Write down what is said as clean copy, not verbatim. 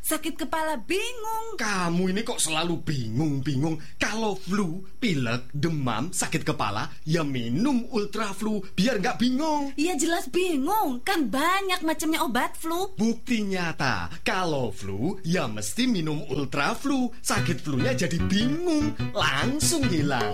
sakit kepala bingung. Kamu ini kok selalu bingung-bingung. Kalau flu, pilek, demam, sakit kepala, ya minum Ultraflu biar nggak bingung. Ya jelas bingung, kan banyak macamnya obat flu. Bukti nyata, kalau flu, ya mesti minum Ultraflu. Sakit flunya jadi bingung, langsung hilang.